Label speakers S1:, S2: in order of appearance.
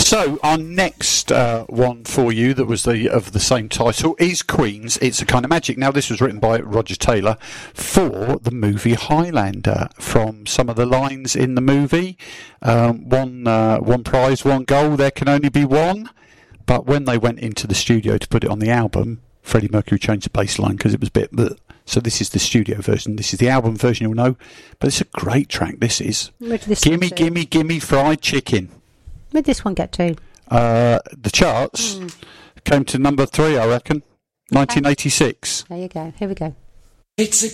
S1: So our next one for you that was of the same title is Queen's It's a Kind of Magic. Now this was written by Roger Taylor for the movie Highlander. From some of the lines in the movie, one prize, one goal, there can only be one. But when they went into the studio to put it on the album, Freddie Mercury changed the bass line because it was a bit... So this is the studio version. This is the album version, you'll know. But it's a great track, this is. Gimme, gimme, gimme fried chicken.
S2: Where did this one get to?
S1: The charts came to number 3, I reckon. 1986.
S2: There you go. Here we go.
S3: It's a